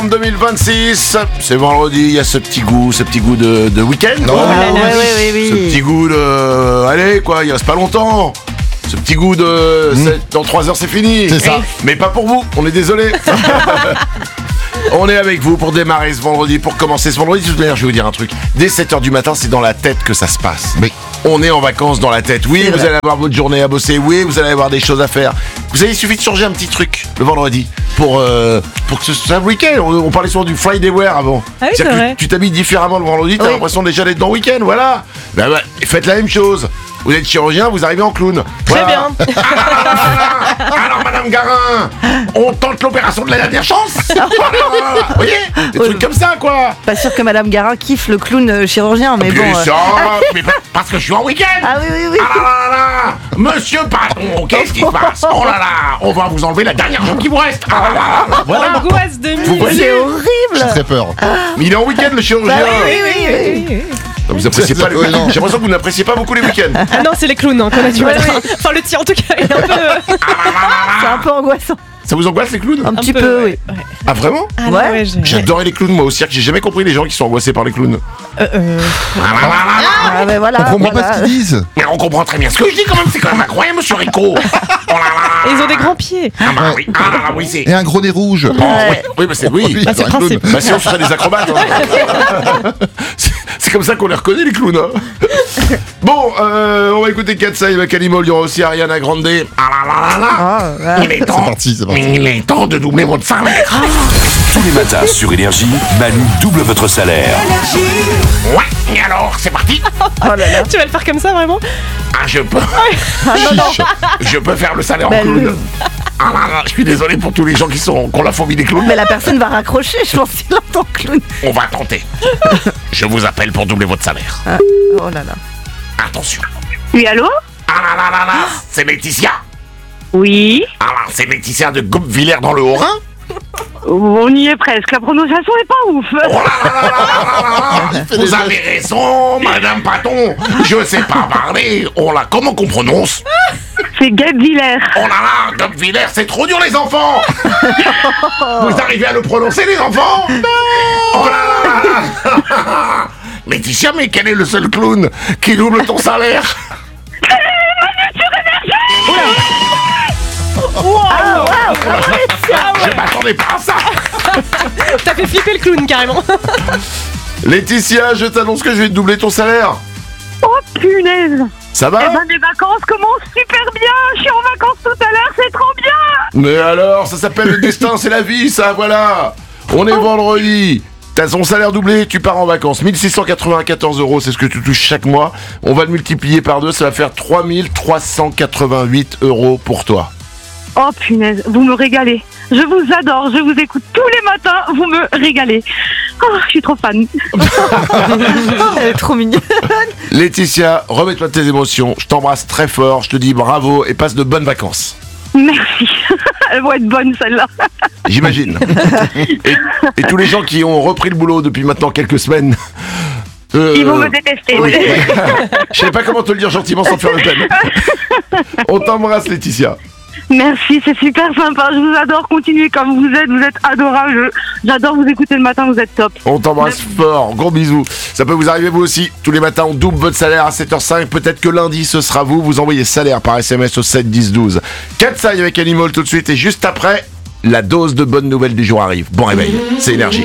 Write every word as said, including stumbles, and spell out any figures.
deux mille vingt-six, c'est vendredi, il y a ce petit goût, ce petit goût de, de week-end. Non, quoi. ah, oui, oui, oui, oui. Ce petit goût de... Allez, quoi, il reste pas longtemps. Ce petit goût de... Mmh. c'est- Dans trois heures, c'est fini. C'est ça. Mais pas pour vous, on est désolé. On est avec vous pour démarrer ce vendredi, pour commencer ce vendredi. Tout à l'heure, je vais vous dire un truc. Dès sept heures du matin, c'est dans la tête que ça se passe. Oui. On est en vacances dans la tête. Oui, C'est vous vrai. allez avoir votre journée à bosser. Oui, vous allez avoir des choses à faire. Vous savez, il suffit de changer un petit truc le vendredi pour, euh, pour que ce soit un week-end. On, on parlait souvent du Friday Wear avant. Ah oui, C'est-à-dire c'est que vrai. Tu t'habilles différemment le vendredi, t'as Oui. l'impression déjà d'être dans le week-end, voilà. Ben ouais, faites la même chose. Vous êtes chirurgien, vous arrivez en clown. Très Voilà. bien. Alors, Madame Garin, on tente l'opération de la dernière chance. Voilà. Vous voyez, des Oui. trucs comme ça, quoi. Pas sûr que Madame Garin kiffe le clown euh, chirurgien, mais Bien bon. euh, sûr, mais pa- parce que je suis en week-end. Ah oui, oui, oui. Ah là là là là. Monsieur patron, qu'est-ce qui se passe? Oh là là, on va vous enlever la dernière jambe qui vous reste. Ah là là là. Voilà. Angoisse de Vous mille. voyez, C'est J'ai horrible. très peur. mais il est en week-end le chirurgien. Bah oui, oui, oui, oui. Vous appréciez pas les Ouais, non. J'ai l'impression que vous n'appréciez pas beaucoup les week-ends. Ah non, c'est les clowns hein, qu'on a du mal. Ouais, ouais. Enfin, le tien en tout cas, il est un peu. euh, C'est un peu angoissant. Ça vous angoisse les clowns? Un petit peu, peu, ouais. oui. Ah vraiment? Ah Ouais. là, ouais, j'ai- J'adorais les clowns moi aussi, que j'ai jamais compris les gens qui sont angoissés par les clowns. Euh, euh, Ah ben voilà. On comprend voilà. pas ce qu'ils disent. Mais on comprend très bien ce que je dis quand même, c'est quand même incroyable, monsieur Rico. Oh là là. Et ils ont des grands pieds. Ah bah oui, ah là là, oui, c'est... Et un gros nez rouge. Oh, oui, oui, bah c'est... Oui. Bah, c'est le un clown. principe. Bah sinon, ce serait des acrobates. hein. c'est, c'est comme ça qu'on les reconnaît, les clowns. hein. Bon, euh, on va écouter Katsai avec Animal, il y aura aussi Ariana Grande. Ah là là là là. Ah, voilà. Il est temps. C'est parti, c'est parti. Il est temps de doubler votre salaire. Tous les matins sur Énergie, Manu double votre salaire. Ouais, et alors, c'est parti. Oh là là. Tu vas le faire comme ça vraiment? Ah, je peux... Ah non, non. Je peux faire le salaire en Ben, clown. le- Ah là là, je suis désolé pour tous les gens qui, sont, qui ont la phobie des clowns. Mais la personne va raccrocher, je pense qu'il entend clown. On va tenter. Je vous appelle pour doubler votre salaire. Ah, oh là là. Attention. Oui, allô? Ah là là là là, c'est Laetitia. Oui, Ah là, c'est Laetitia de Goupe-Villers dans le Haut-Rhin. on y est presque. La prononciation est pas ouf. Oh là là là là là là là. Vous avez raison, Madame Paton. Je sais pas parler. Oh là, comment qu'on prononce? C'est Guebwiller. Oh là là, Goupe-Villers, c'est trop dur les enfants. Vous arrivez à le prononcer les enfants? Oh là là là là. Laetitia, mais quel est le seul clown qui double ton salaire? Ah waouh, bravo Laetitia. Je m'attendais pas à ça. T'as fait flipper le clown carrément. Laetitia, je t'annonce que je vais te doubler ton salaire. Oh punaise. Ça Eh va? ben, les vacances commencent super bien. Je suis en vacances tout à l'heure, c'est trop bien. Mais alors, ça s'appelle le destin, c'est la vie, ça, voilà. On est vendredi. T'as ton salaire doublé, tu pars en vacances. mille six cent quatre-vingt-quatorze euros, c'est ce que tu touches chaque mois. On va le multiplier par deux, ça va faire trois mille trois cent quatre-vingt-huit euros pour toi. Oh punaise, vous me régalez. Je vous adore, je vous écoute tous les matins, vous me régalez. Oh, je suis trop fan. Elle est trop mignonne. Laetitia, remets-toi de tes émotions. Je t'embrasse très fort, je te dis bravo et passe de bonnes vacances. Merci. Elles vont être bonnes celles-là. J'imagine. et, et tous les gens qui ont repris le boulot depuis maintenant quelques semaines. euh, Ils vont me détester. oui. Je sais pas comment te le dire gentiment sans te faire de peine. On t'embrasse, Laetitia. Merci, c'est super sympa. Je vous adore. Continuez comme vous êtes. Vous êtes adorables. Je- J'adore vous écouter le matin. Vous êtes top. On t'embrasse fort, gros bisous. Ça peut vous arriver vous aussi. Tous les matins, on double votre salaire à sept heures cinq. Peut-être que lundi, ce sera vous. Vous envoyez salaire par S M S au sept dix douze. Katsai avec Animal tout de suite. Et juste après, la dose de bonnes nouvelles du jour arrive. Bon réveil, c'est Énergie.